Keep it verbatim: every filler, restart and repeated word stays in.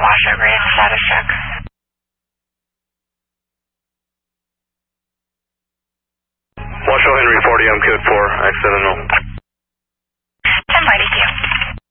Washoe Green, status check. Washoe Henry forty, I'm code four, accidental.